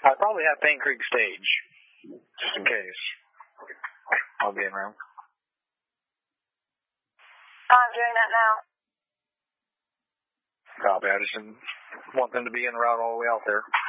I probably have Paint Creek Stage, just in case. I'll be in room. I'm doing that now. Copy. I just didn't want them to be en route all the way out there.